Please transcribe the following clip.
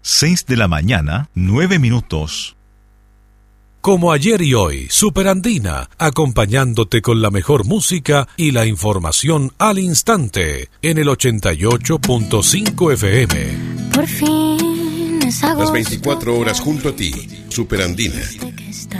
6 de la mañana, 9 minutos. Como ayer y hoy, Superandina, acompañándote con la mejor música y la información al instante, en el 88.5 FM. Por fin es agosto. Las 24 horas junto a ti, Superandina.